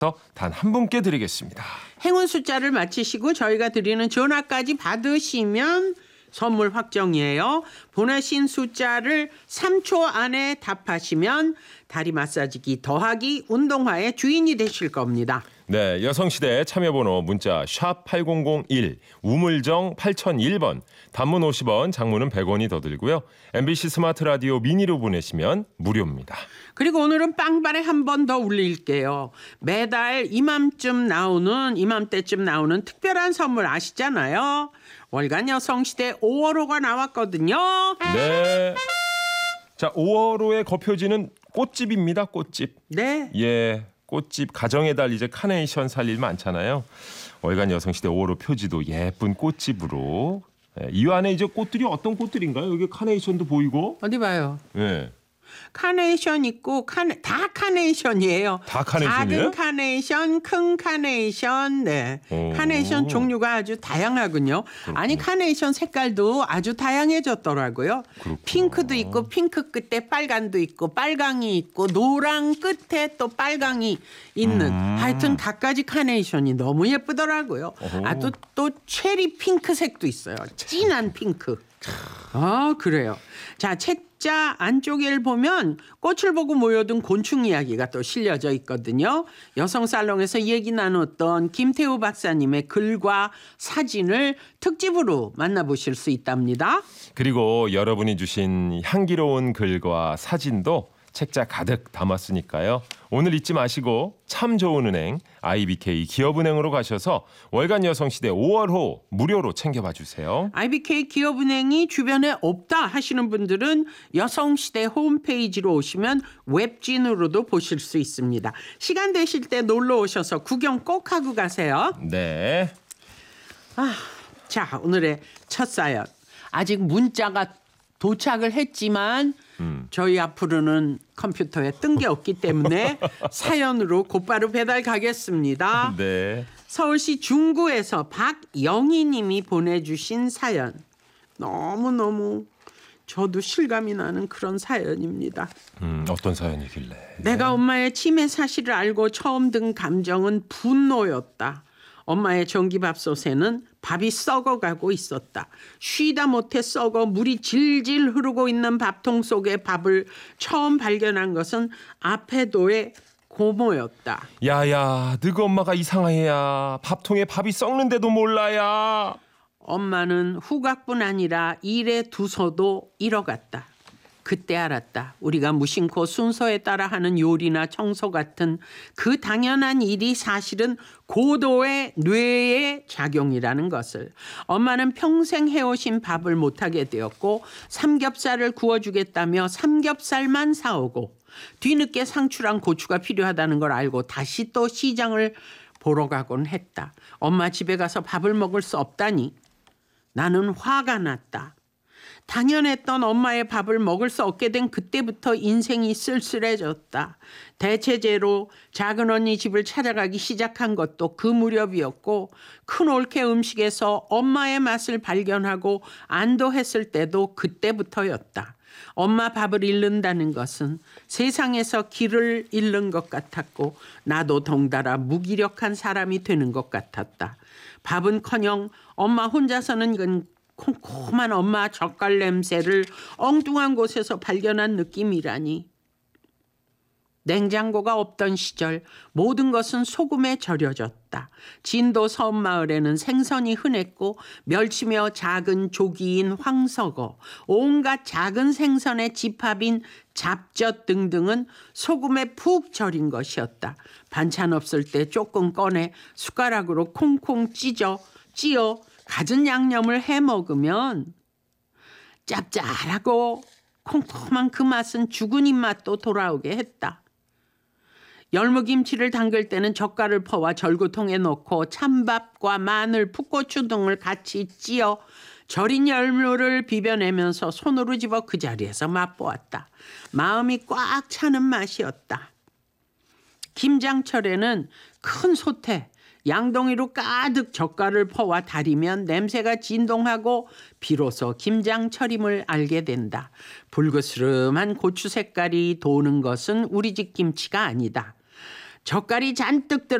단 한 분께 드리겠습니다. 행운 숫자를 맞히시고 저희가 드리는 전화까지 받으시면 선물 확정이에요. 보내신 숫자를 3초 안에 답하시면 다리 마사지기 더하기 운동화의 주인이 되실 겁니다. 네, 여성시대 참여번호 문자 샵 8001 우물정 8001번 단문 50원 장문은 100원이 더 들고요. MBC 스마트 라디오 미니로 보내시면 무료입니다. 그리고 오늘은 빵발에 한 번 더 울릴게요. 매달 이맘때쯤 나오는 특별한 선물 아시잖아요. 월간 여성시대 5월호가 나왔거든요. 네. 자, 5월호의 거표지는 꽃집입니다. 꽃집. 네. 예. 꽃집 가정의 달 이제 카네이션 살 일 많잖아요. 월간 여성시대 5월호 표지도 예쁜 꽃집으로. 예, 이 안에 이제 꽃들이 어떤 꽃들인가요? 여기 카네이션도 보이고. 어디 봐요. 예. 카네이션 있고 다 카네이션이에요. 다 카네이션이에요? 작은 카네이션, 큰 카네이션, 네. 오. 카네이션 종류가 아주 다양하군요. 그렇구나. 아니 카네이션 색깔도 아주 다양해졌더라고요. 그렇구나. 핑크도 있고 핑크 끝에 빨간도 있고 빨강이 있고 노랑 끝에 또 빨강이 있는 하여튼 갖가지 카네이션이 너무 예쁘더라고요. 또 체리 핑크색도 있어요. 진한 핑크. 그래요. 자, 책자 안쪽을 보면 꽃을 보고 모여든 곤충 이야기가 또 실려져 있거든요. 여성살롱에서 얘기 나눴던 김태우 박사님의 글과 사진을 특집으로 만나보실 수 있답니다. 그리고 여러분이 주신 향기로운 글과 사진도 책자 가득 담았으니까요. 오늘 잊지 마시고 참 좋은 은행 IBK 기업은행으로 가셔서 월간 여성시대 5월호 무료로 챙겨봐 주세요. IBK 기업은행이 주변에 없다 하시는 분들은 여성시대 홈페이지로 오시면 웹진으로도 보실 수 있습니다. 시간 되실 때 놀러 오셔서 구경 꼭 하고 가세요. 네. 자, 오늘의 첫 사연. 아직 문자가 도착을 했지만 저희 앞으로는 컴퓨터에 뜬 게 없기 때문에 사연으로 곧바로 배달 가겠습니다. 네. 서울시 중구에서 박영희 님이 보내주신 사연. 너무너무 저도 실감이 나는 그런 사연입니다. 어떤 사연이길래? 내가 엄마의 치매 사실을 알고 처음 든 감정은 분노였다. 엄마의 전기밥솥에는 밥이 썩어가고 있었다. 쉬다 못해 썩어 물이 질질 흐르고 있는 밥통 속의 밥을 처음 발견한 것은 아페도의 고모였다. 야야, 너그 엄마가 이상해야. 밥통에 밥이 썩는데도 몰라야. 엄마는 후각뿐 아니라 일의 두서도 잃어갔다. 그때 알았다. 우리가 무심코 순서에 따라 하는 요리나 청소 같은 그 당연한 일이 사실은 고도의 뇌의 작용이라는 것을. 엄마는 평생 해오신 밥을 못하게 되었고 삼겹살을 구워주겠다며 삼겹살만 사오고 뒤늦게 상추랑 고추가 필요하다는 걸 알고 다시 또 시장을 보러 가곤 했다. 엄마 집에 가서 밥을 먹을 수 없다니 나는 화가 났다. 당연했던 엄마의 밥을 먹을 수 없게 된 그때부터 인생이 쓸쓸해졌다. 대체제로 작은 언니 집을 찾아가기 시작한 것도 그 무렵이었고 큰 올케 음식에서 엄마의 맛을 발견하고 안도했을 때도 그때부터였다. 엄마 밥을 잃는다는 것은 세상에서 길을 잃는 것 같았고 나도 덩달아 무기력한 사람이 되는 것 같았다. 밥은커녕 엄마 혼자서는 콤콤한 엄마 젓갈 냄새를 엉뚱한 곳에서 발견한 느낌이라니. 냉장고가 없던 시절 모든 것은 소금에 절여졌다. 진도 섬마을에는 생선이 흔했고 멸치며 작은 조기인 황석어, 온갖 작은 생선의 집합인 잡젓 등등은 소금에 푹 절인 것이었다. 반찬 없을 때 조금 꺼내 숟가락으로 콩콩 찌어 갖은 양념을 해 먹으면 짭짤하고 콩콩한 그 맛은 죽은 입맛도 돌아오게 했다. 열무김치를 담글 때는 젓갈을 퍼와 절구통에 넣고 찬밥과 마늘, 풋고추 등을 같이 찌어 절인 열무를 비벼내면서 손으로 집어 그 자리에서 맛보았다. 마음이 꽉 차는 맛이었다. 김장철에는 큰 솥에 양동이로 가득 젓갈을 퍼와 달이면 냄새가 진동하고 비로소 김장철임을 알게 된다. 불그스름한 고추 색깔이 도는 것은 우리 집 김치가 아니다. 젓갈이 잔뜩